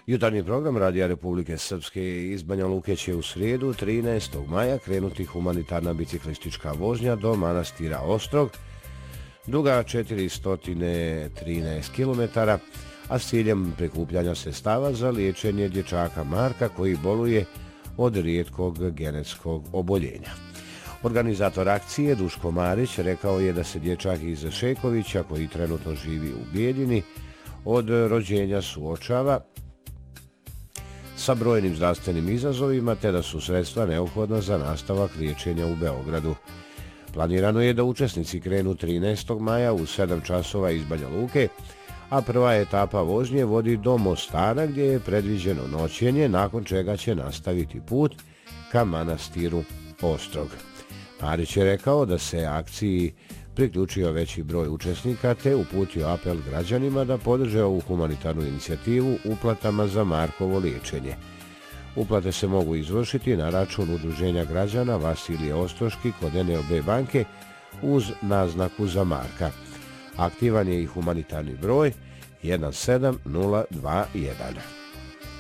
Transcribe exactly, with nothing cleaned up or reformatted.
Jutarnji program Radija Republike Srpske iz Banja Luke će u srijedu trinaestog maja krenuti humanitarna biciklistička vožnja do manastira Ostrog, duga četiristo trinaest kilometara, a s ciljem prikupljanja sredstava za liječenje dječaka Marka koji boluje od rijetkog genetskog oboljenja. Organizator akcije Duško Marić rekao je da se dječak iz Šekovića, koji trenutno živi u Bijeljini, od rođenja suočava sa brojnim zdravstvenim izazovima, te da su sredstva neophodna za nastavak liječenja u Beogradu. Planirano je da učesnici krenu trinaestog maja u sedam časova iz Banja Luke, a prva etapa vožnje vodi do Mostara gdje je predviđeno noćenje, nakon čega će nastaviti put ka manastiru Ostrog. Marić je rekao da se akciji priključio veći broj učesnika te uputio apel građanima da podrže ovu humanitarnu inicijativu uplatama za Markovo liječenje. Uplate se mogu izvršiti na račun Udruženja građana Vasilije Ostroški kod N L B banke uz naznaku za Marka. Aktivan je i humanitarni broj jedan sedam nula dva jedan.